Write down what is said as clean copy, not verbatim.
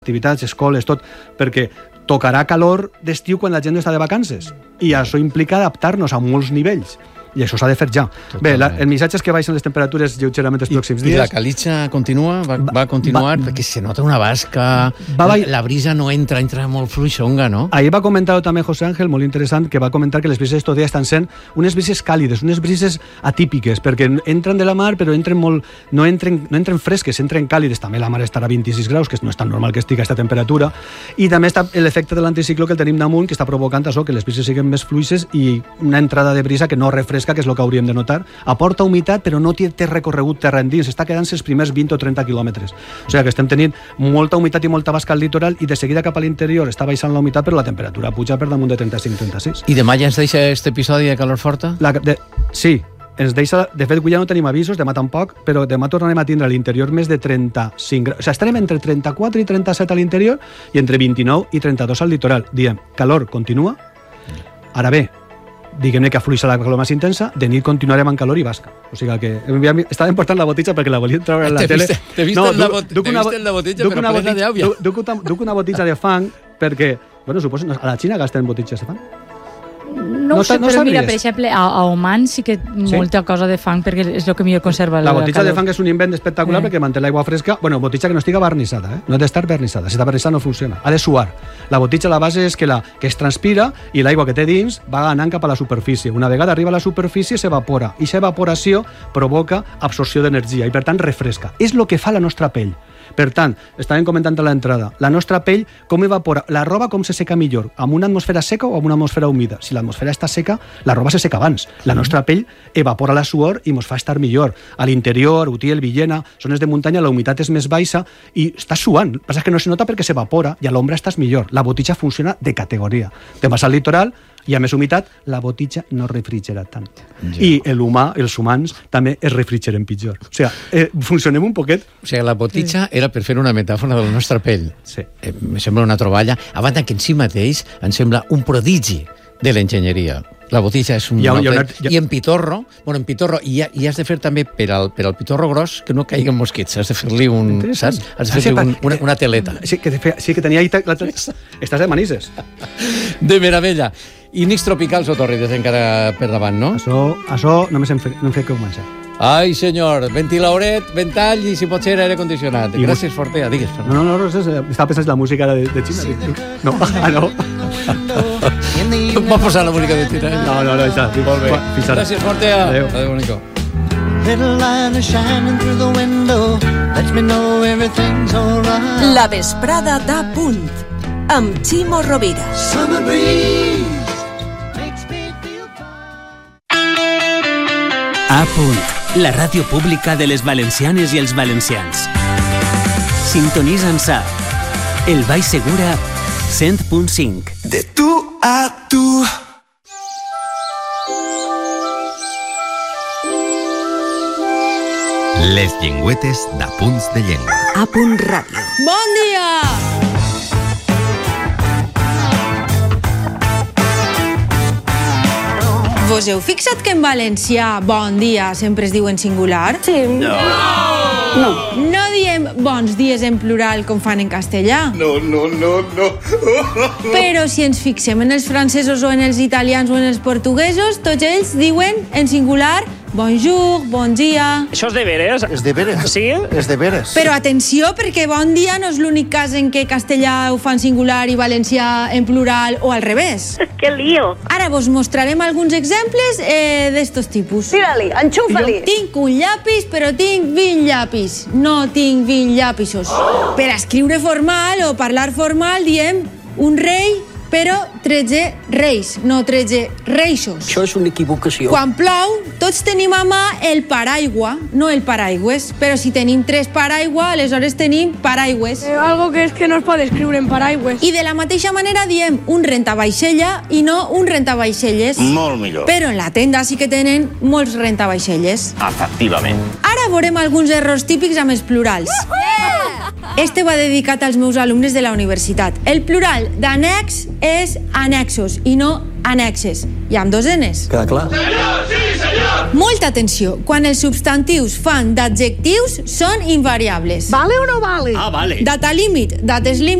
activitats, escoles, tot, perquè tocarà calor d'estiu quan la gent està de vacances i això implica adaptar-nos a molts nivells i això s'ha de fer ja. Bé, el missatge és que baixen les temperatures lleugerament els pròxims dies. I la calitxa continua? Va continuar? Perquè se nota una basca, la brisa no entra molt fluixonga, no? Ahir va comentar també José Ángel, molt interessant, que va comentar que les brises estos dies estan sent unes brises càlides, unes brises atípiques, perquè entren de la mar però entren molt, no entren fresques, entren càlides. També la mar estarà a 26 graus, que no és tan normal que estigui a aquesta temperatura, i també està l'efecte de l'anticicló que el tenim damunt, que està provocant això, que les brises siguin més fluixes i una entrada de brisa que no refresca, que és el que hauríem de notar, aporta humitat però no té recorregut terra endins, està quedant-se els primers 20 o 30 quilòmetres. O sigui que estem tenint molta humitat i molta basca al litoral i de seguida cap a l'interior està baixant la humitat però la temperatura puja per damunt de 35-36. I demà ja ens deixa aquest episodi de calor forta? Sí, ens deixa, de fet ja no tenim avisos, demà tampoc, però demà tornarem a tindre a l'interior més de 35 graus. O sigui, estarem entre 34 i 37 a l'interior i entre 29 i 32 al litoral. Diem, calor continua, ara bé, diguem-ne que afluixa la calor més intensa, de nit continuarem amb calor i basca. O sigui que estàvem portant la botitxa perquè la volia treure a la tele. T'he vist en la botitxa, però plena d'àvia. Duc una botitxa de fang perquè, bueno, suposo, a la Xina gasten botitxes de fang? No ho sé, però mira, per exemple, a Oman sí que molta cosa de fang, perquè és el que millor conserva la botitxa de fang és un invent espectacular perquè manté l'aigua fresca. Bueno, botitxa que no estiga barnissada, no ha d'estar barnissada. Si està barnissada no funciona, ha de suar. La botitxa, la base és que es transpira i l'aigua que té dins va anant cap a la superfície. Una vegada arriba a la superfície s'evapora i aquesta evaporació provoca absorció d'energia i per tant refresca. És el que fa la nostra pell. Per tant, estàvem comentant a l'entrada, la nostra pell com evapora, la roba com se seca millor, amb una atmosfera seca o amb una atmosfera humida. Si l'atmosfera està seca, la roba se seca abans. La nostra pell evapora la suor i ens fa estar millor. A l'interior, Utiel, Villena, zones de muntanya, la humitat és més baixa i està suant. El que passa és que no se nota perquè s'evapora i a l'ombra estàs millor. La botitxa funciona de categoria. Te vas al litoral, hi ha més humitat, la botitxa no refrigera tant. I l'humà, els humans, també es refrigeren pitjor. O sigui, funcionem un poquet. O sigui, la botitxa era per fer una metàfora de la nostra pell. Sí. Em sembla una troballa. A banda que en si mateix em sembla un prodigi de l'enginyeria. La botitxa és un... I en pitorro, i has de fer també per al pitorro gros que no caiguen mosquits, has de fer-li saps? Has de fer-li una teleta. Sí, que tenia... Estàs de Manises. De meravella. I Nits Tropicals o Tòrrides encara per davant, no? Això només hem fet començar. Ai, senyor, ventilaoret, ventall i, si pot ser, aire condicionat. Gràcies, Fortea, digues. No, estava pensant en la música de Xina. No, no. Va posar la música de Xina. No, ja. Molt bé. Gràcies, Fortea. Adéu, bonico. Little light is shining through the window, lets me know everything's all right. La vesprada da punt, amb Ximo Rovira. Summer breeze makes me feel fine. A punt, la ràdio pública de les valencianes i els valencians. Sintonitza'ns a El Baix Segura 100.5. De tu a tu. Les llengüetes d'Apunts de Llengua. A punt ràdio. Bon dia! Vos heu fixat que en valencià bon dia sempre es diu en singular? Sí. No diem bons dies en plural com fan en castellà? No. Però si ens fixem en els francesos o en els italians o en els portuguesos, tots ells diuen en singular bonjour, bon dia. Això és de veres? És de veres. Sí? És de veres. Però atenció, perquè bon dia no és l'únic cas en què castellà ho fan singular i valencià en plural o al revés. Que lío. Ara vos mostrarem alguns exemples d'estos tipus. Tira-li, enxufa-li. Tinc un llapis, però tinc 20 llapis. No tinc 20 llapisos. Per escriure formal o parlar formal diem un rei, però 13 reis, no 13 reixos. Això és una equivocació. Quan plou, tots tenim a mà el paraigua, no el paraigües. Però si tenim 3 paraigua, aleshores tenim paraigües. Algo que es que no es pot escriure en paraigües. I de la mateixa manera diem un rentavaixella i no un rentavaixelles. Molt millor. Però en la tenda sí que tenen molts rentavaixelles. Efectivament. Ara veurem alguns errors típics amb els plurals. Este va dedicat als meus alumnes de la universitat. El plural d'annex és annexos i no annexes. I amb 2 Ns. Queda clar? Senyors i Molta atenció. Quan els substantius fan d'adjectius, són invariables. ¿Vale o no vale? Data limit, dates limit,